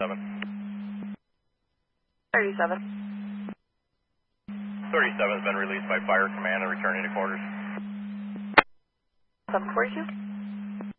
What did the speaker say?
37. 37 has been released by Fire Command and returning to quarters. 742.